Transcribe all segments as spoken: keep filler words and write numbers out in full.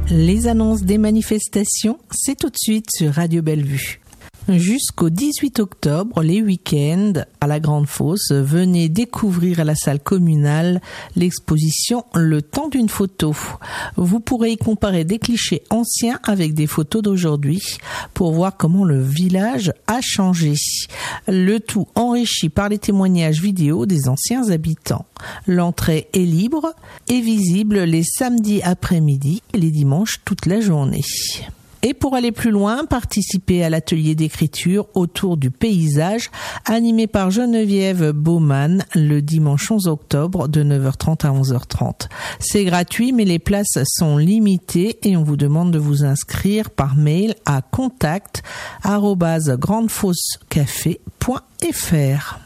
Les annonces des manifestations, c'est tout de suite sur Radio Bellevue. Jusqu'au dix-huit octobre, les week-ends, à la Grande Fosse, venez découvrir à la salle communale l'exposition Le temps d'une photo. Vous pourrez y comparer des clichés anciens avec des photos d'aujourd'hui pour voir comment le village a changé. Le tout enrichi par les témoignages vidéo des anciens habitants. L'entrée est libre et visible les samedis après-midi et les dimanches toute la journée. Et pour aller plus loin, participez à l'atelier d'écriture autour du paysage animé par Geneviève Baumann le dimanche onze octobre de neuf heures trente à onze heures trente. C'est gratuit mais les places sont limitées et on vous demande de vous inscrire par mail à contact arobase grandefossecafé point fr.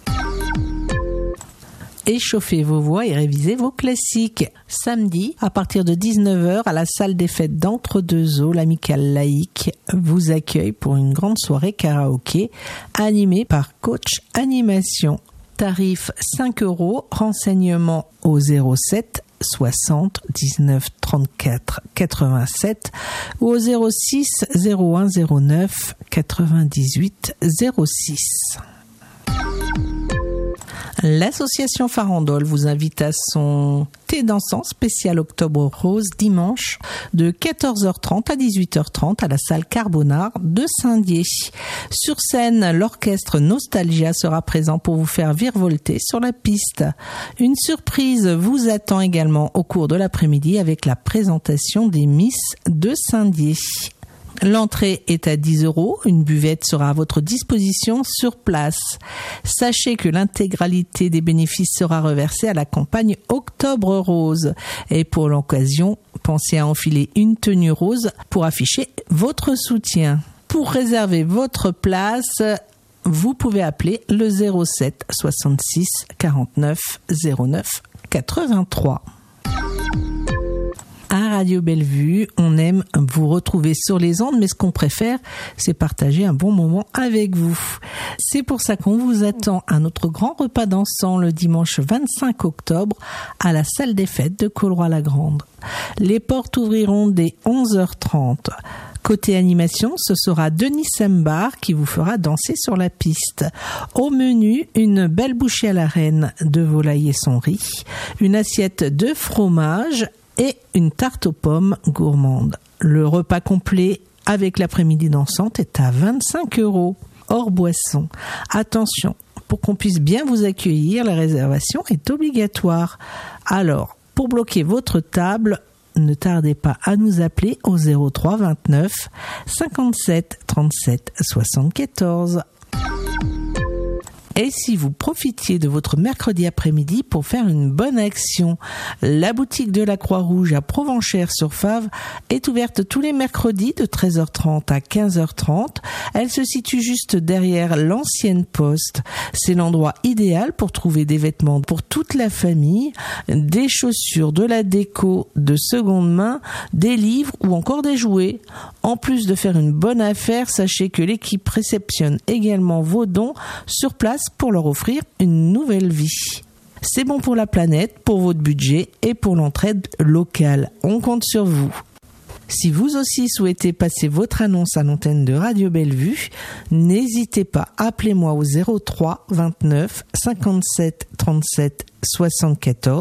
Échauffez vos voix et révisez vos classiques. Samedi, à partir de dix-neuf heures, à la salle des fêtes d'Entre-deux-Eaux, l'Amicale Laïque vous accueille pour une grande soirée karaoké animée par Coach Animation. Tarif cinq euros, renseignements au zéro sept soixante dix-neuf trente-quatre quatre-vingt-sept ou au zéro six zéro un zéro neuf quatre-vingt-dix-huit zéro six. L'association Farandole vous invite à son thé dansant spécial Octobre Rose dimanche de quatorze heures trente à dix-huit heures trente à la salle Carbonard de Saint-Dié. Sur scène, l'orchestre Nostalgia sera présent pour vous faire virevolter sur la piste. Une surprise vous attend également au cours de l'après-midi avec la présentation des Miss de Saint-Dié. L'entrée est à dix euros, une buvette sera à votre disposition sur place. Sachez que l'intégralité des bénéfices sera reversée à la campagne Octobre Rose. Et pour l'occasion, pensez à enfiler une tenue rose pour afficher votre soutien. Pour réserver votre place, vous pouvez appeler le zéro sept soixante-six quarante-neuf zéro neuf quatre-vingt-trois. À Radio Bellevue, on aime vous retrouver sur les ondes, mais ce qu'on préfère, c'est partager un bon moment avec vous. C'est pour ça qu'on vous attend à notre grand repas dansant le dimanche vingt-cinq octobre à la salle des fêtes de Colroy-la-Grande. Les portes ouvriront dès onze heures trente. Côté animation, ce sera Denis Sembar qui vous fera danser sur la piste. Au menu, une belle bouchée à la reine de volaille et son riz, une assiette de fromage et une tarte aux pommes gourmande. Le repas complet avec l'après-midi dansante est à vingt-cinq euros, hors boisson. Attention, pour qu'on puisse bien vous accueillir, la réservation est obligatoire. Alors, pour bloquer votre table, ne tardez pas à nous appeler au zéro trois vingt-neuf cinquante-sept trente-sept soixante-quatorze. Et si vous profitiez de votre mercredi après-midi pour faire une bonne action, la boutique de la Croix-Rouge à Provenchères-sur-Fave est ouverte tous les mercredis de treize heures trente à quinze heures trente. Elle se situe juste derrière l'ancienne poste. C'est l'endroit idéal pour trouver des vêtements pour toute la famille, des chaussures, de la déco de seconde main, des livres ou encore des jouets. En plus de faire une bonne affaire, sachez que l'équipe réceptionne également vos dons sur place pour leur offrir une nouvelle vie. C'est bon pour la planète, pour votre budget et pour l'entraide locale. On compte sur vous. Si vous aussi souhaitez passer votre annonce à l'antenne de Radio Bellevue, n'hésitez pas, appelez-moi au zéro trois vingt-neuf cinquante-sept trente-sept soixante-quatorze